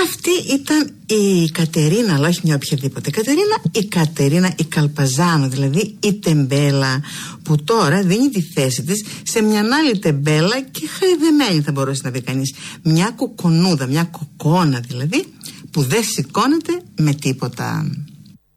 Αυτή ήταν η Κατερίνα, αλλά όχι μια οποιαδήποτε Κατερίνα, η Κατερίνα η Καλπαζάνου, δηλαδή η τεμπέλα, που τώρα δίνει τη θέση της σε μια άλλη τεμπέλα και χαϊδεμένη, θα μπορούσε να πει κανείς. Μια κοκονούδα, μια κοκόνα δηλαδή, που δεν σηκώνεται με τίποτα.